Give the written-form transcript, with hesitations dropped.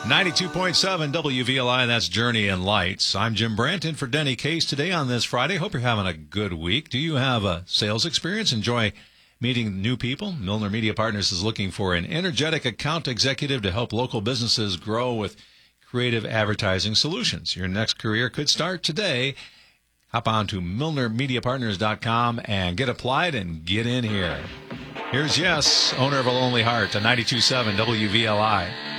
92.7 WVLI, that's Journey and Lights. I'm Jim Brandt in for Denny Case today on this Friday. Hope you're having a good week. Do you have a sales experience? Enjoy meeting new people? Milner Media Partners is looking for an energetic account executive to help local businesses grow with creative advertising solutions. Your next career could start today. Hop on to MilnerMediaPartners.com and get applied and get in here. Here's Yes, owner of A Lonely Heart, on 92.7 WVLI.